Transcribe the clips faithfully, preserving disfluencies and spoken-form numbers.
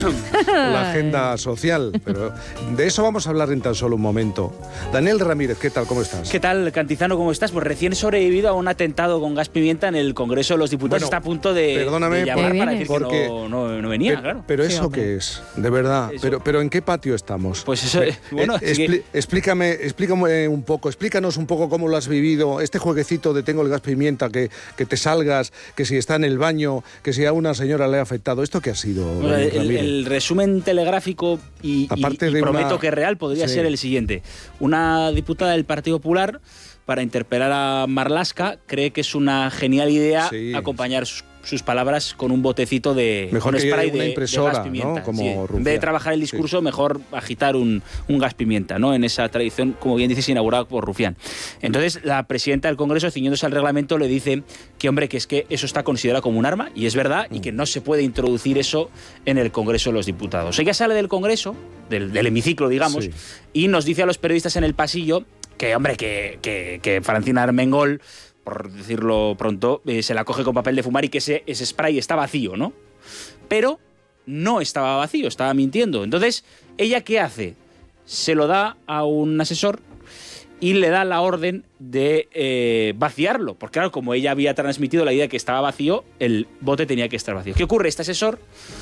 la agenda social, pero de eso vamos a hablar en tan solo un momento. Daniel Ramírez, ¿qué tal? ¿Cómo estás? ¿Qué tal, Cantizano? ¿Cómo estás? Pues recién sobrevivido a un atentado con gas pimienta en el Congreso de los Diputados. Bueno, está a punto de, perdóname, de llamar por, para decir porque, que no, no, no venía, pero, claro. Pero sí, ¿eso hombre. qué es? De verdad. Pero, pero ¿en qué patio estamos? Pues eso, eh, bueno... Eh, expli que... explícame, explícame un poco, explícanos un poco cómo lo has vivido, este jueguecito de tengo el gas pimienta, que, que te salgas, que si está en el baño, que si a una señora le ha afectado. ¿Esto qué ha sido? Bueno, el, el resumen telegráfico y, Aparte y, y de prometo una... que es real podría sí. ser el siguiente. Una diputada del Partido Popular, para interpelar a Marlaska, cree que es una genial idea sí. acompañar sus, sus palabras con un botecito de mejor un que spray una de, impresora, de gas pimienta. ¿no? Como sí. En vez de trabajar el discurso, sí. mejor agitar un, un gas pimienta, ¿no? En esa tradición, como bien dices, inaugurada por Rufián. Entonces, la presidenta del Congreso, ciñéndose al reglamento, le dice que, hombre, que es que eso está considerado como un arma, y es verdad, mm. y que no se puede introducir eso en el Congreso de los Diputados. Ella sale del Congreso, del, del hemiciclo, digamos, sí. y nos dice a los periodistas en el pasillo que, hombre, que, que, que Francina Armengol, por decirlo pronto, eh, se la coge con papel de fumar y que ese, ese spray está vacío, ¿no? Pero no estaba vacío, estaba mintiendo. Entonces, ¿ella qué hace? Se lo da a un asesor y le da la orden de eh, vaciarlo. Porque claro, como ella había transmitido la idea de que estaba vacío, el bote tenía que estar vacío. ¿Qué ocurre? Este asesor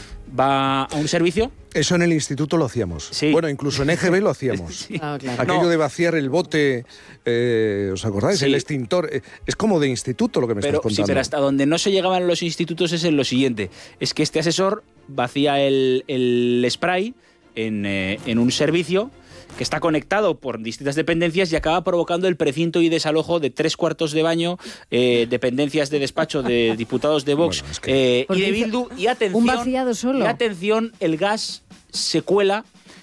va a un servicio. Eso en el instituto lo hacíamos. Sí. Bueno, incluso en E G B lo hacíamos. sí. ah, claro. Aquello no. de vaciar el bote, eh, ¿os acordáis? Sí. El extintor. Eh, es como de instituto lo que me pero, estás contando. Sí, pero hasta donde no se llegaban los institutos es en lo siguiente. Es que este asesor vacía el, el spray en, eh, en un servicio que está conectado por distintas dependencias y acaba provocando el precinto y desalojo de tres cuartos de baño, eh, dependencias de despacho de diputados de Vox bueno, es que... eh, y de Bildu. Y atención, un vaciado solo. Y atención, el gas se cuela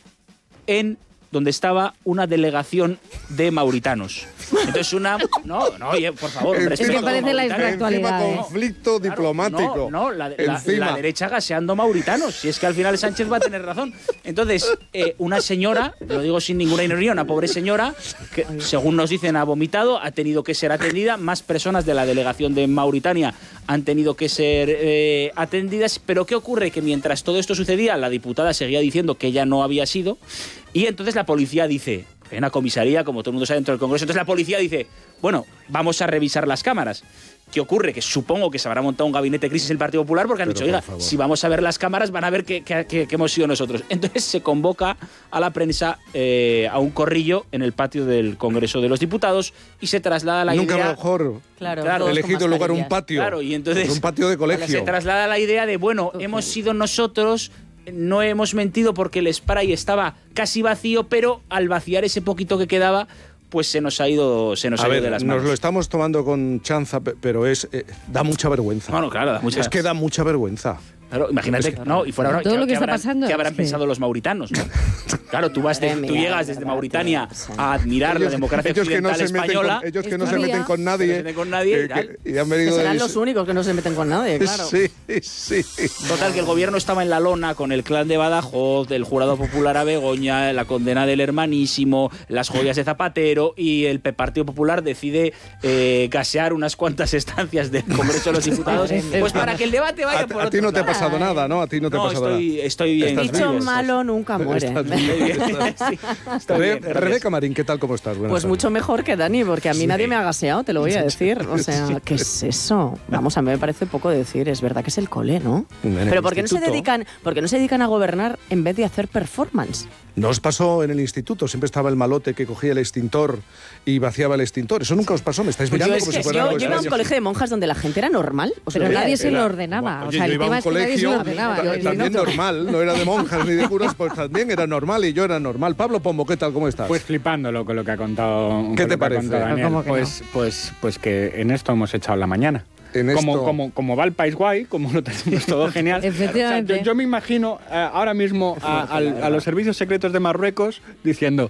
en donde estaba una delegación de mauritanos. Entonces una... No, no, oye, por favor. Es que parece la actualidad. Encima conflicto claro, diplomático. No, no la, la, la derecha gaseando mauritanos. Si es que al final Sánchez va a tener razón. Entonces, eh, una señora, lo digo sin ninguna ironía, una pobre señora, que según nos dicen ha vomitado, ha tenido que ser atendida. Más personas de la delegación de Mauritania han tenido que ser eh, atendidas. Pero ¿qué ocurre? Que mientras todo esto sucedía, la diputada seguía diciendo que ella no había sido. Y entonces la policía dice, en una comisaría, como todo el mundo sabe, dentro del Congreso, entonces la policía dice, bueno, vamos a revisar las cámaras. ¿Qué ocurre? Que supongo que se habrá montado un gabinete de crisis el Partido Popular porque han Pero, dicho, oiga, si vamos a ver las cámaras van a ver que, que, que, que hemos sido nosotros. Entonces se convoca a la prensa eh, a un corrillo en el patio del Congreso de los Diputados y se traslada la Nunca idea... Nunca mejor claro, claro, elegido en lugar un patio. Claro, y entonces un patio de colegio. Se traslada la idea de, bueno, okay. hemos sido nosotros... No hemos mentido porque el spray estaba casi vacío, pero al vaciar ese poquito que quedaba, pues se nos ha ido, se nos ha a ido ver, de las manos. Nos lo estamos tomando con chanza, pero es eh, da mucha vergüenza. Bueno, claro, da mucha. Es que da mucha vergüenza. Claro, imagínate, es que, no, y fuera todo que, lo que, que está habrán, pasando. ¿Qué habrán sí. pensado los mauritanos? ¿No? Claro, tú vas, de, tú llegas desde Mauritania a admirar ellos, la democracia ellos occidental que no se española. Con, ellos que no se meten con nadie. No se meten con nadie. Que, que, y han venido que serán de... los únicos que no se meten con nadie, claro. Sí, sí. Total, que el gobierno estaba en la lona con el clan de Badajoz, el jurado popular a Begoña, la condena del hermanísimo, las joyas de Zapatero, y el Partido Popular decide eh, gasear unas cuantas estancias del Congreso de los Diputados, pues para que el debate vaya a, por a ti no te ha pasado nada, ¿no? A ti no te no, ha pasado estoy, nada. Estoy bien. Dicho vivo, malo nunca muere. Estás bien, estás... sí, estoy bien, Rebeca Marín, ¿qué tal? ¿Cómo estás? Buenas pues tardes. Mucho mejor que Dani, porque a mí sí. nadie me ha gaseado, te lo voy a decir. O sea, ¿qué es eso? Vamos, a mí me parece poco decir. Es verdad que es el cole, ¿no? Pero ¿por qué no se dedican, por qué no se dedican a gobernar en vez de hacer performance? ¿No os pasó en el instituto? Siempre estaba el malote que cogía el extintor y vaciaba el extintor. ¿Eso nunca os pasó? ¿Me estáis mirando pues como que si fuera Yo, algo yo iba a un colegio de monjas donde la gente era normal. Pero nadie era, se lo ordenaba. Oye, o sea, yo el iba a un colegio también no normal, no era de monjas ni de curas, pues también era normal y yo era normal. Pablo Pombo, ¿qué tal? ¿Cómo estás? Pues flipándolo con lo que ha contado. ¿Qué te parece? Daniel. Pues, no? pues, pues que en esto hemos echado la mañana. En como, esto... como, como va el país guay, como lo tenemos todo genial. Efectivamente. O sea, yo, yo me imagino uh, ahora mismo a, a, a los servicios secretos de Marruecos diciendo...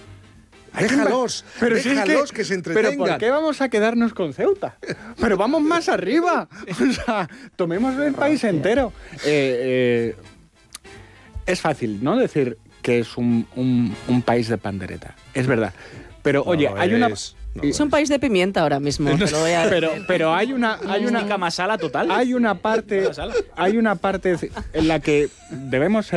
Déjalos, pero déjalos si es que, que se entretengan. Pero ¿por qué vamos a quedarnos con Ceuta? Pero vamos más arriba. O sea, tomemos el país entero. Eh, eh, es fácil, ¿no? Decir que es un, un, un país de pandereta. Es verdad. Pero, no oye, hay una... Es un país de pimienta ahora mismo, te lo voy a decir. Pero, pero hay una, hay una masala total. Hay una parte, hay una parte en la que debemos ser